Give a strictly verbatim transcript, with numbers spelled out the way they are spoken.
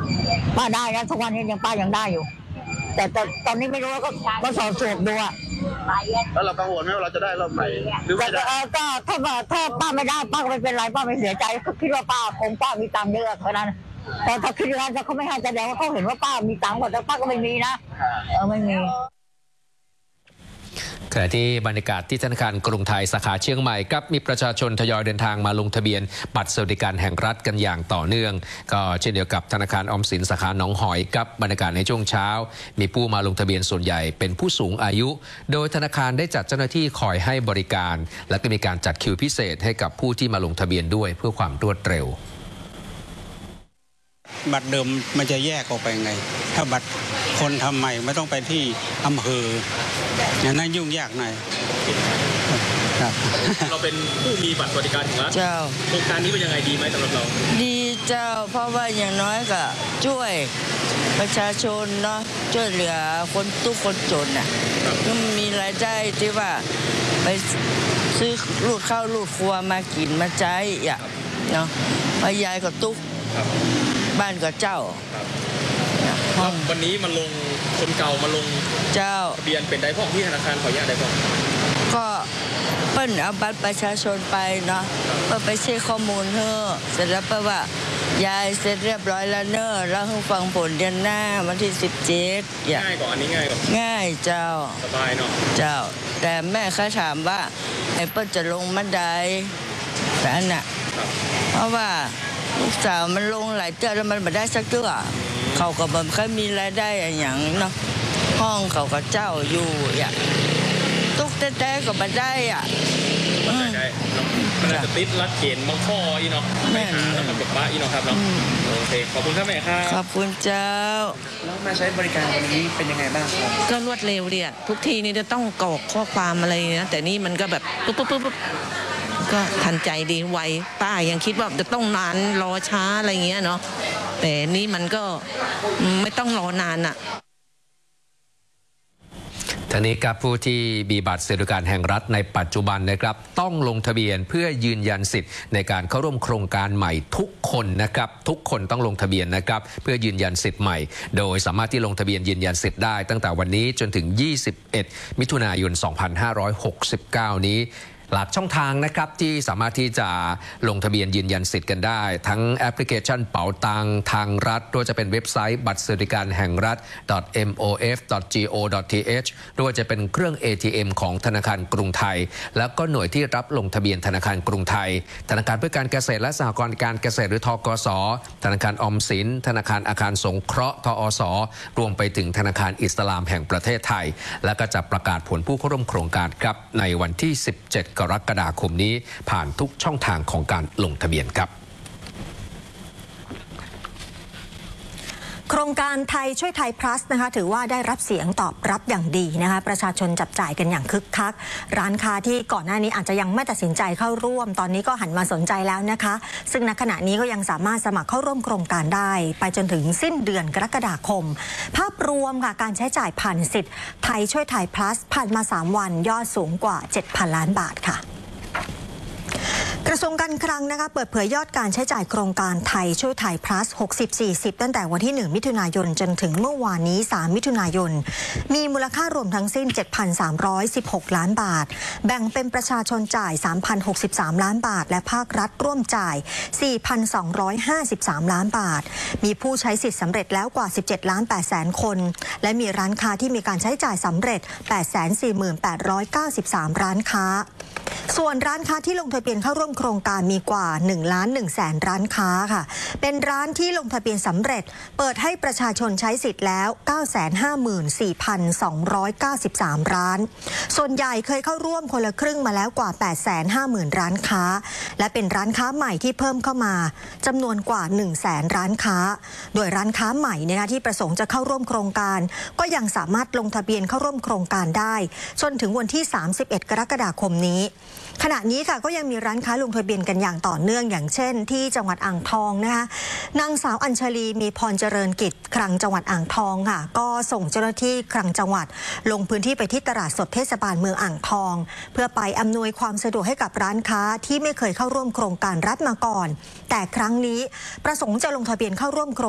ป้าได้นะทุกวันนี้ยังป้ายังได้อยู่แต่ตอนนี้ไม่รู้ก็ก็สอบสอบดูอะแล้วเรากังวลไหมว่าเราจะได้รอบใหม่หรือไม่ได้ก็ถ้าถ้าป้าไม่ได้ป้าก็ไม่เป็นไรป้าไม่เสียใจก็คิดว่าป้าคงป้ามีตังค์เยอะเท่านั้นแต่ถ้าคิดว่าเขาไม่ให้แสดงว่าเขาเห็นว่าป้ามีตังค์แต่ป้าก็ไม่มีนะเออไม่มีขณะที่บรรยากาศที่ธนาคารกรุงไทยสาขาเชียงใหม่ครับมีประชาชนทยอยเดินทางมาลงทะเบียนบัตรสวัสดิการแห่งรัฐกันอย่างต่อเนื่องก็เช่นเดียวกับธนาคารออมสินสาขาหนองหอยกับบรรยากาศในช่วงเช้ามีผู้มาลงทะเบียนส่วนใหญ่เป็นผู้สูงอายุโดยธนาคารได้จัดเจ้าหน้าที่คอยให้บริการและก็มีการจัดคิวพิเศษให้กับผู้ที่มาลงทะเบียนด้วยเพื่อความรวดเร็วบัตรเดิมมันจะแยกออกไปไงถ้าบัตรคนทำใหม่ไม่ต้องไปที่อำเภออย่างนั้นยุ่งยากหน่อยเราเป็นผู้มีบัตรสวัสดิการแห่งรัฐเจ้าโครงการนี้เป็นยังไงดีไหมสำหรับเราดีเจ้าเพราะว่าอย่างน้อยก็ช่วยประชาชนเนาะช่วยเหลือคนทุกคนจนน่ะก็มีรายได้ที่ว่าไปซื้อลูดข้าวลูดครัวมากินมาใช้อ่ะเนาะพยายก็ตุ๊กบ้านกับเจ้าวันนี้มาลงคนเก่ามาลงเจ้าทะเบียนเป็นได้พ่อที่ธนาคารขออนุญาตได้พ่อก็เปิ้ลเอาบัตรประชาชนไปเนาะเพื่อไปเช็คข้อมูลเฮ้อเสร็จแล้วเพื่อว่ายายเสร็จเรียบร้อยแล้วเนอะแล้วฟังผลเดือนหน้าวันที่สิบเจ็ดง่ายกว่าอันนี้ง่ายกว่าง่ายเจ้าสบายเนาะเจ้าแต่แม่เขาถามว่าไอ้เปิ้ลจะลงมันใดแต่อันน่ะเพราะว่าลูกสาวมันลงหลายเจ้าแล้วมันไม่ได้สักเจ้าเขาก็แบบเขามีรายได้อย่างเนาะห้องเขาก็เจ้าอยู่อย่างตุ๊กแต้ๆก็มาได้อ่ะได้มันจะติดรัดเกณฑ์บางข้ออีเนาะแม่แล้วมันแบบบ้าอีเนาะครับเนาะโอเคขอบคุณครับแม่ครับขอบคุณเจ้าแล้วมาใช้บริการวันนี้เป็นยังไงบ้างครับก็รวดเร็วเนี่ยทุกทีนี่จะต้องกรอกข้อความอะไรนะแต่นี่มันก็แบบปุ๊บปุ๊บปุ๊บก็ทันใจดีไวป้ายังคิดว่าจะต้องนานรอช้าอะไรเงี้ยเนาะแต่นี่มันก็ไม่ต้องรอนานอ่ะทีนี้ครับผู้ที่มีบัตรสวัสดิการแห่งรัฐในปัจจุบันนะครับต้องลงทะเบียนเพื่อยืนยันสิทธิ์ในการเข้าร่วมโครงการใหม่ทุกคนนะครับทุกคนต้องลงทะเบียนนะครับเพื่อยืนยันสิทธิ์ใหม่โดยสามารถที่ลงทะเบียนยืนยันสิทธิ์ได้ตั้งแต่วันนี้จนถึงยี่สิบเอ็ดมิถุนายนสองพันห้าร้อยหกสิบเก้านี้หลักช่องทางนะครับที่สามารถที่จะลงทะเบียนยืนยันสิทธิ์กันได้ทั้งแอปพลิเคชันเป๋าตังทางรัฐด้วยจะเป็นเว็บไซต์บัตรสวัสดิการแห่งรัฐ เอ็ม โอ เอฟ ดอท จี โอ ดอท ที เอช ด้วยจะเป็นเครื่อง เอ ที เอ็ม ของธนาคารกรุงไทยแล้วก็หน่วยที่รับลงทะเบียนธนาคารกรุงไทยธนาคารเพื่อการเกษตรและสหกรณ์การเกษตรหรือธกส.ธนาคารออมสินธนาคารอาคารสงเคราะห์ทอส.รวมไปถึงธนาคารอิสลามแห่งประเทศไทยและก็จะประกาศผลผู้เข้าร่วมโครงการครับในวันที่สิบเจ็ดกรกฎาคมนี้ผ่านทุกช่องทางของการลงทะเบียนครับโครงการไทยช่วยไทย plus นะคะถือว่าได้รับเสียงตอบรับอย่างดีนะคะประชาชนจับจ่ายกันอย่างคึกคักร้านค้าที่ก่อนหน้านี้อาจจะยังไม่ตัดสินใจเข้าร่วมตอนนี้ก็หันมาสนใจแล้วนะคะซึ่งณขณะนี้ก็ยังสามารถสมัครเข้าร่วมโครงการได้ไปจนถึงสิ้นเดือนกรกฎาคมภาพรวมค่ะการใช้จ่ายผ่านสิทธิ์ไทยช่วยไทย plus ผ่านมาสามวันยอดสูงกว่า เจ็ดพัน ล้านบาทค่ะกระทรวงการคลังนะคะเปิดเผยยอดการใช้จ่ายโครงการไทยช่วยไทย plus หกสิบ สี่สิบตั้งแต่วันที่หนึ่งมิถุนายนจนถึงเมื่อวานนี้สามมิถุนายนมีมูลค่ารวมทั้งสิ้น เจ็ดพันสามร้อยสิบหก ล้านบาทแบ่งเป็นประชาชนจ่าย สามพันหกสิบสาม ล้านบาทและภาครัฐร่วมจ่าย สี่พันสองร้อยห้าสิบสาม ล้านบาทมีผู้ใช้สิทธิ์สำเร็จแล้วกว่า สิบเจ็ดล้านแปดแสนคนและมีร้านค้าที่มีการใช้จ่ายสำเร็จ แปดแสนสี่หมื่นแปดร้อยเก้าสิบสาม ร้านค้าส่วนร้านค้าที่ลงทะเบียนเข้าร่วมโครงการมีกว่าหนึ่งล้านหนึ่งแสนร้านค้าค่ะเป็นร้านที่ลงทะเบียนสำเร็จเปิดให้ประชาชนใช้สิทธิ์แล้ว เก้าแสนห้าหมื่นสี่พันสองร้อยเก้าสิบสาม ร้านส่วนใหญ่เคยเข้าร่วมคนละครึ่งมาแล้วกว่า แปดแสนห้าหมื่น ร้านค้าและเป็นร้านค้าใหม่ที่เพิ่มเข้ามาจำนวนกว่า หนึ่งแสน ร้านค้าโดยร้านค้าใหม่นะคะที่ประสงค์จะเข้าร่วมโครงการก็ยังสามารถลงทะเบียนเข้าร่วมโครงการได้จนถึงวันที่สามสิบเอ็ดกรกฎาคมนี้ขณะนี้ค่ะก็ยังมีร้านค้าลงทะเบียนกันอย่างต่อเนื่องอย่างเช่นที่จังหวัดอ่างทองนะคะนางสาวอัญชลีมีพรเจริญกิจคลังจังหวัดอ่างทองค่ะก็ส่งเจ้าหน้าที่คลังจังหวัดลงพื้นที่ไปที่ตลาดสดเทศบาลเมืองอ่างทองเพื่อไปอำนวยความสะดวกให้กับร้านค้าที่ไม่เคยเข้าร่วมโครงการรัฐมาก่อนแต่ครั้งนี้ประสงค์จะลงทะเบียนเข้าร่วมโครง